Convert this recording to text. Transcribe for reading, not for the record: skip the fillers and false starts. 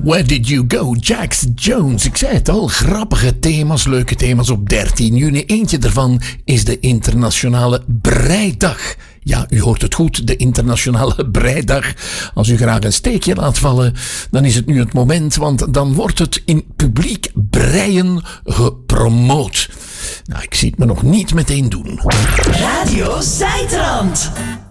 Where Did You Go? Jax Jones. Ik zei het al, grappige thema's, leuke thema's op 13 juni. Eentje daarvan is de Internationale Breidag. Ja, u hoort het goed, de Internationale Breidag. Als u graag een steekje laat vallen, dan is het nu het moment, want dan wordt het in publiek breien gepromoot. Nou, ik zie het me nog niet meteen doen. Radio Zijdrand.